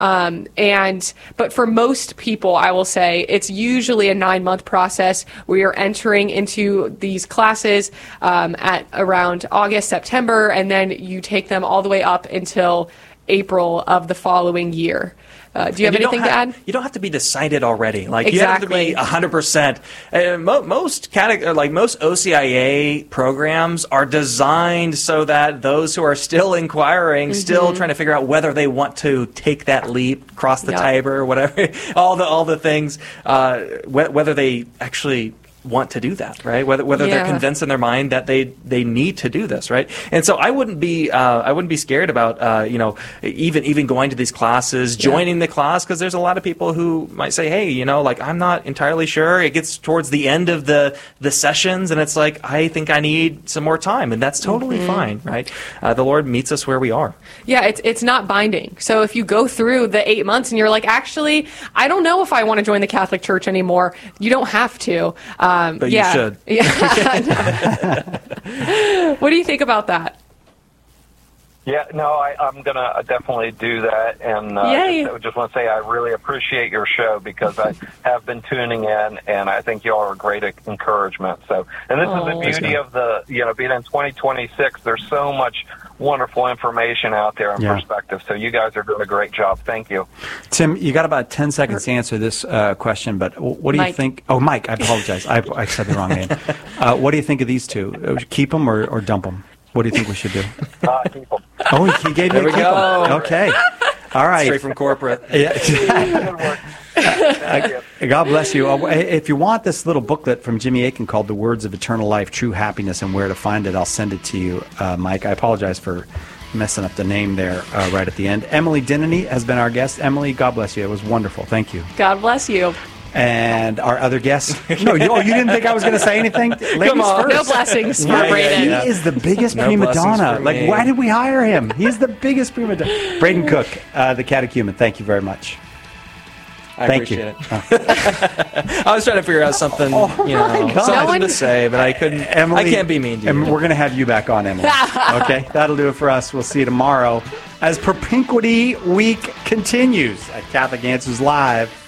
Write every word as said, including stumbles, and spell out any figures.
Um, and but for most people, I will say it's usually a nine-month process where you're entering into these classes um, at around August, September, and then you take them all the way up until April of the following year. Uh, do you have you anything have, to add? You don't have to be decided already. Like exactly. You have to be one hundred percent. Uh, mo- most cate- like most O C I A programs are designed so that those who are still inquiring, mm-hmm. still trying to figure out whether they want to take that leap, cross the yep. Tiber, whatever, all the all the things, uh, wh- whether they actually want to do that, right? Whether whether yeah. they're convinced in their mind that they they need to do this, right? And so I wouldn't be uh, I wouldn't be scared about uh, you know even even going to these classes, joining yeah. the class, because there's a lot of people who might say, hey, you know, like I'm not entirely sure. It gets towards the end of the the sessions, and it's like I think I need some more time, and that's totally mm-hmm. fine, right? Uh, the Lord meets us where we are. Yeah, it's it's not binding. So if you go through the eight months and you're like, actually, I don't know if I want to join the Catholic Church anymore, you don't have to. Um, but yeah. you should. Yeah. What do you think about that? Yeah, no, I, I'm going to definitely do that. And uh, just, just want to say I really appreciate your show because I have been tuning in, and I think you all are a great encouragement. So, and this oh, is the beauty of the, you know, being in twenty twenty-six, there's so much wonderful information out there and yeah. perspective. So you guys are doing a great job. Thank you. Tim, you got about ten seconds to answer this uh, question, but what do Mike. you think? Oh, Mike, I apologize. I, I said the wrong name. Uh, what do you think of these two? Keep them or, or dump them? What do you think we should do? Uh, keep them. Oh, he gave me there we go. Them. Okay. All right. Straight from corporate. Yeah. uh, God bless you. Uh, if you want this little booklet from Jimmy Akin called The Words of Eternal Life, True Happiness and Where to Find It, I'll send it to you, uh, Mike. I apologize for messing up the name there uh, right at the end. Emily Dinnany has been our guest. Emily, God bless you. It was wonderful. Thank you. God bless you. And our other guests. No, you, oh, you didn't think I was going to say anything? Ladies Come on. first. No blessings for yeah, Braden. Yeah, he is the biggest no prima donna. Like, me. why did we hire him? He's the biggest prima donna. Braden Cook, uh, the catechumen, thank you very much. I Thank appreciate you. it. I was trying to figure out something, oh, you know, God. something No one, to say, but I couldn't. Emily, I can't be mean to you. And we're going to have you back on, Emily. Okay, that'll do it for us. We'll see you tomorrow as Propinquity Week continues at Catholic Answers Live.